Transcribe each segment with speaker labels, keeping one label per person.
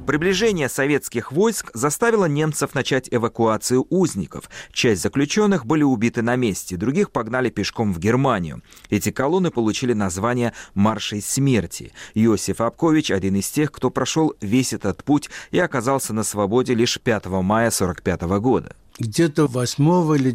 Speaker 1: Приближение советских войск заставило немцев начать эвакуацию узников. Часть заключенных были убиты на месте, других погнали пешком в Германию. Эти колонны получили название «Маршей смерти». Иосиф Апкович – один из тех, кто прошел весь этот путь и оказался на свободе лишь 5 мая 1945 года.
Speaker 2: Где-то 8 или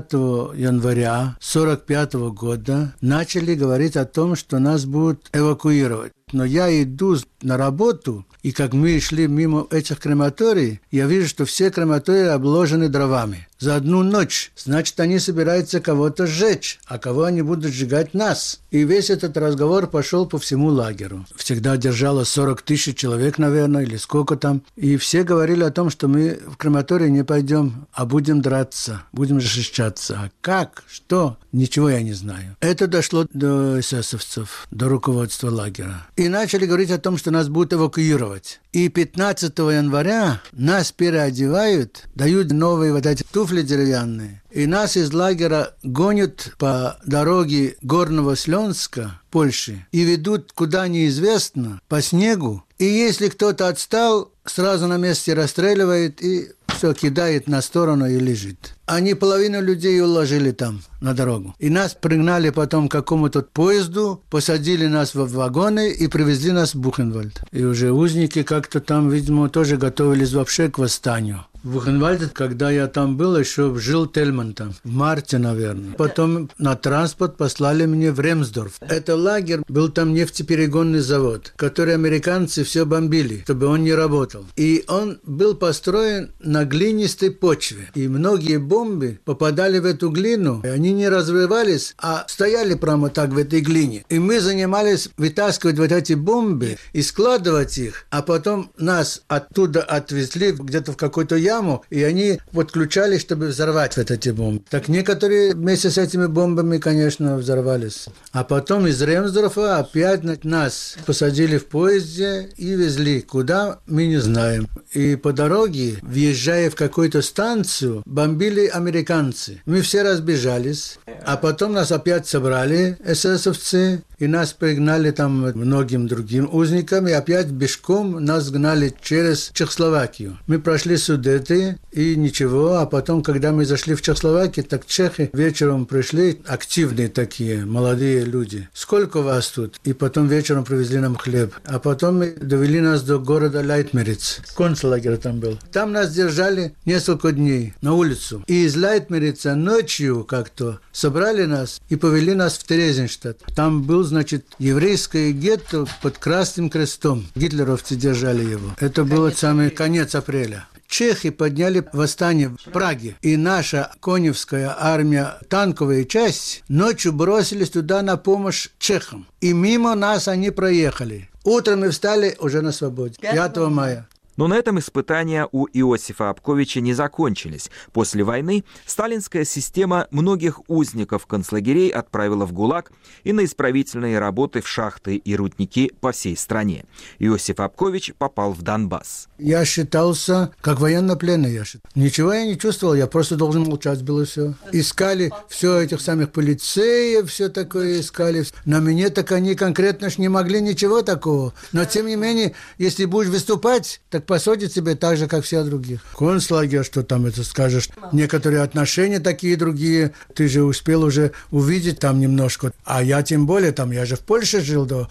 Speaker 2: 9 января 1945 года начали говорить о том, что нас будут эвакуировать. Но я иду на работу, и как мы шли мимо этих крематорий, я вижу, что все крематории обложены дровами. За одну ночь. Значит, они собираются кого-то сжечь, а кого они будут сжигать нас. И весь этот разговор пошел по всему лагерю. Всегда держало 40 тысяч человек, наверное, или сколько там. И все говорили о том, что мы в крематорий не пойдем, а будем драться, будем защищаться. А как? Что? Ничего я не знаю. Это дошло до эсэсовцев, до руководства лагеря. И начали говорить о том, что нас будут эвакуировать. И 15 января нас переодевают, дают новые вот эти туфли деревянные. И нас из лагеря гонят по дороге Горного Слёнска, Польши, и ведут куда неизвестно, по снегу. И если кто-то отстал, сразу на месте расстреливает и все кидает на сторону и лежит. Они половину людей уложили там, на дорогу. И нас пригнали потом к какому-то поезду, посадили нас в вагоны и привезли нас в Бухенвальд. И уже узники как-то там, видимо, тоже готовились вообще к восстанию. В Бухенвальде, когда я там был, еще жил Тельман там, в марте, наверное. Потом на транспорт послали меня в Ремсдорф. Это лагерь, был там нефтеперегонный завод, который американцы все бомбили, чтобы он не работал. И он был построен на глинистой почве. И многие бомбы попадали в эту глину, и они не развивались, а стояли прямо так в этой глине. И мы занимались вытаскивать вот эти бомбы и складывать их, а потом нас оттуда отвезли где-то в какой-то яму, и они подключали, чтобы взорвать вот эти бомбы. Так некоторые вместе с этими бомбами, конечно, взорвались. А потом из Ремсдорфа опять нас посадили в поезде и везли. Куда, мы не знаем. И по дороге, въезжая в какую-то станцию, бомбили американцы. Мы все разбежались, а потом нас опять собрали эсэсовцы, и нас пригнали там многим другим узникам, и опять пешком нас гнали через Чехословакию. Мы прошли Судеты, и ничего, а потом, когда мы зашли в Чехословакию, так чехи вечером пришли, активные такие, молодые люди. Сколько вас тут? И потом вечером привезли нам хлеб. А потом довели нас до города Лейтмериц. Концлагерь там был. Там нас держали несколько дней на улицу. И из Лейтмерица ночью как-то собрали нас и повели нас в Терезинштадт. Там был, значит, еврейское гетто под Красным Крестом. Гитлеровцы держали его. Это был самый конец апреля. Чехи подняли восстание в Праге, и наша коневская армия, танковая часть, ночью бросились туда на помощь чехам. И мимо нас они проехали. Утром мы встали уже на свободе, 5 мая.
Speaker 1: Но на этом испытания у Иосифа Апковича не закончились. После войны сталинская система многих узников концлагерей отправила в ГУЛАГ и на исправительные работы в шахты и рудники по всей стране. Иосиф Апкович попал в Донбасс.
Speaker 2: Я считался как военнопленный. Ничего я не чувствовал, я просто должен молчать было все. Искали все этих самых полицеев, все такое искали. На меня так они конкретно не могли ничего такого. Но тем не менее, если будешь выступать, так посадят тебя так же, как все других. Концлагерь, что там это скажешь. Некоторые отношения такие другие. Ты же успел уже увидеть там немножко. А я тем более, там я же в Польше жил до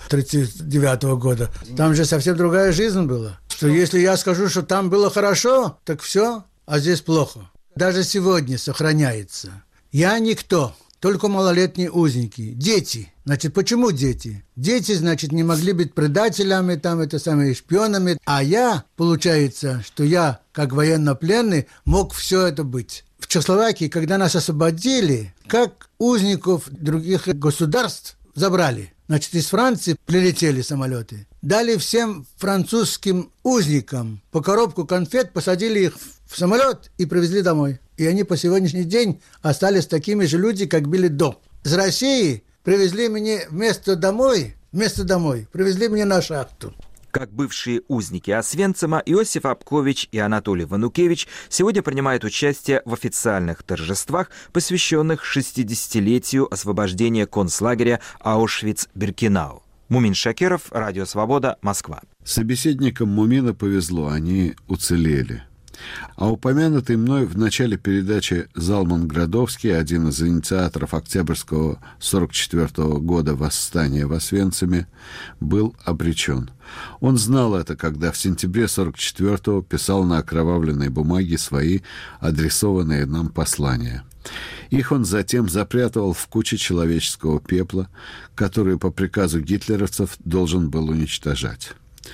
Speaker 2: 1939 года. Там же совсем другая жизнь была. Что если я скажу, что там было хорошо, так все, а здесь плохо. Даже сегодня сохраняется. Я никто. Только малолетние узники. Дети. Значит, почему дети? Дети, значит, не могли быть предателями, там, это самые шпионами. А я, получается, что я, как военнопленный, мог все это быть. В Чехословакии, когда нас освободили, как узников других государств забрали. Значит, из Франции прилетели самолеты. Дали всем французским узникам по коробку конфет, посадили их в самолет и привезли домой. И они по сегодняшний день остались такими же людьми, как были до. Из России привезли меня вместо домой, привезли меня на шахту.
Speaker 1: Как бывшие узники Освенцима, Иосиф Апкович и Анатолий Ванукевич сегодня принимают участие в официальных торжествах, посвященных 60-летию освобождения концлагеря Аушвиц-Биркенау. Мумин Шакиров, Радио Свобода, Москва.
Speaker 3: Собеседникам Мумина повезло, они уцелели. А упомянутый мной в начале передачи Залман Градовский, один из инициаторов Октябрьского 1944 года восстания в Освенциме, был обречен. Он знал это, когда в сентябре 1944 писал на окровавленной бумаге свои адресованные нам послания. Их он затем запрятывал в куче человеческого пепла, которую по приказу гитлеровцев должен был уничтожать.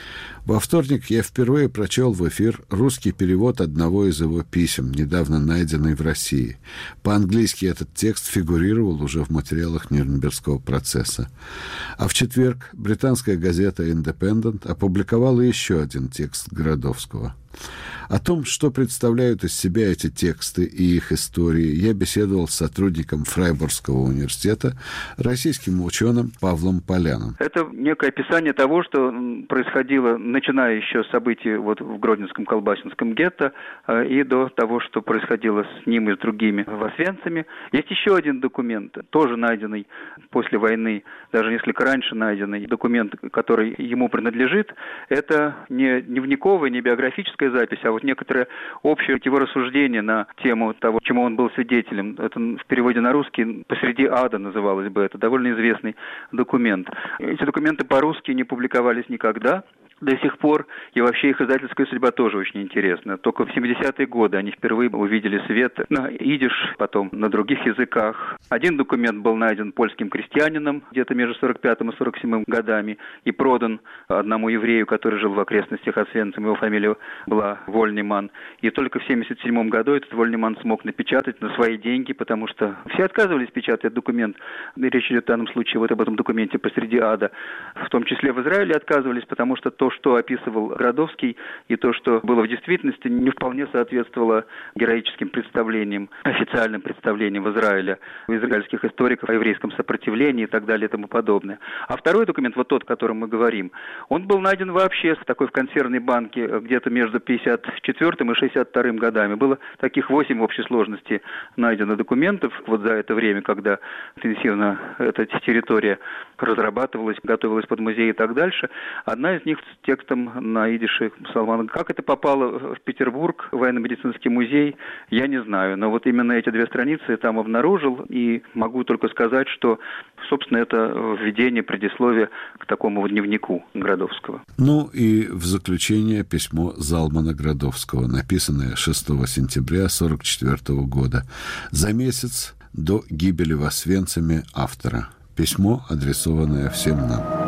Speaker 3: Во вторник я впервые прочел в эфир русский перевод одного из его писем, недавно найденный в России. По-английски этот текст фигурировал уже в материалах Нюрнбергского процесса. А в четверг британская газета «Индепендент» опубликовала еще один текст Градовского. О том, что представляют из себя эти тексты и их истории, я беседовал с сотрудником Фрайбургского университета, российским ученым Павлом Поляном.
Speaker 4: Это некое описание того, что происходило, начиная еще с событий в Гродненском колбасинском гетто и до того, что происходило с ним и с другими в Освенциме. Есть еще один документ, тоже найденный после войны, даже несколько раньше найденный документ, который ему принадлежит. Это не дневниковая, не биографическая запись, а некоторое общее его рассуждение на тему того, чему он был свидетелем. Это в переводе на русский «Посреди ада» называлось бы. Это довольно известный документ. Эти документы по-русски не публиковались никогда до сих пор, и вообще их издательская судьба тоже очень интересна. Только в 70-е годы они впервые увидели свет на идиш, потом на других языках. Один документ был найден польским крестьянином где-то между 45 и 47 годами и продан одному еврею, который жил в окрестностях Освенцима. Его фамилия была Вольниман. И только в 77 году этот Вольниман смог напечатать на свои деньги, потому что все отказывались печатать документ. Речь идет в данном случае об этом документе «Посреди ада». В том числе в Израиле отказывались, потому что то, что описывал Градовский, и то, что было в действительности, не вполне соответствовало героическим представлениям, официальным представлениям в Израиле, у израильских историков о еврейском сопротивлении и так далее и тому подобное. А второй документ, вот тот, о котором мы говорим, он был найден вообще в консервной банке где-то между 54 и 62 годами. Было таких 8 в общей сложности найдено документов за это время, когда интенсивно эта территория разрабатывалась, готовилась под музей и так дальше. Одна из них с текстом на идише Салмана. Как это попало в Петербург, в военно-медицинский музей, я не знаю. Но вот именно эти 2 страницы я там обнаружил, и могу только сказать, что, собственно, это введение, предисловие к такому дневнику Градовского.
Speaker 3: Ну и в заключение письмо Залмана Градовского, написанное 6 сентября 1944 года, за месяц до гибели в Освенциме автора. Письмо, адресованное всем нам.